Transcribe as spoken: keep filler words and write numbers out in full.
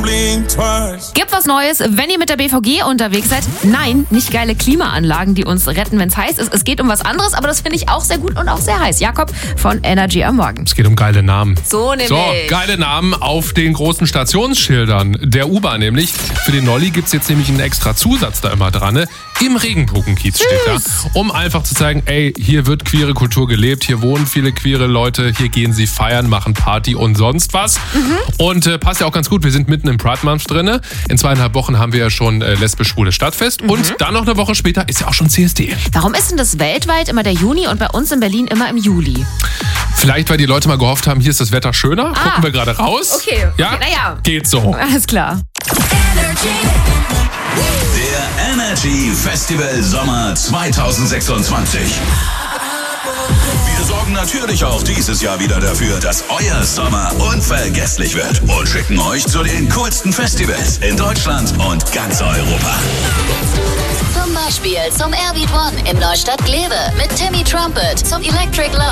blink twice. Gibt was Neues, wenn ihr mit der B V G unterwegs seid? Nein, nicht geile Klimaanlagen, die uns retten, wenn es heiß ist. Es geht um was anderes, aber das finde ich auch sehr gut und auch sehr heiß. Jakob von Energy am Morgen. Es geht um geile Namen. So nämlich. So, geile Namen auf den großen Stationsschildern der U-Bahn nämlich. Für den Nolli gibt es jetzt nämlich einen extra Zusatz da immer dran. Ne? Im Regenbogenkiez steht da, um einfach zu zeigen, ey, hier wird queere Kultur gelebt, hier wohnen viele queere Leute, hier gehen sie feiern, machen Party und sonst was. Mhm. Und äh, passt ja auch ganz gut, wir sind mitten im Pride Month drin. In zweieinhalb Wochen haben wir ja schon äh, lesbisch-schwules Stadtfest mhm. und dann noch eine Woche später ist ja auch schon C S D. Warum ist denn das weltweit immer der Juni und bei uns in Berlin immer im Juli? Vielleicht, weil die Leute mal gehofft haben, hier ist das Wetter schöner. Ah. Gucken wir gerade raus. Okay, ja? Okay, naja. Geht so. Alles klar. Der Energy Festival Sommer zwanzig sechsundzwanzig. Wir sorgen natürlich auch dieses Jahr wieder dafür, dass euer Sommer unvergesslich wird und schicken euch zu den coolsten Festivals in Deutschland und ganz Europa. Zum Beispiel zum Airbeat One im Neustadt Glewe mit Timmy Trumpet, zum Electric Love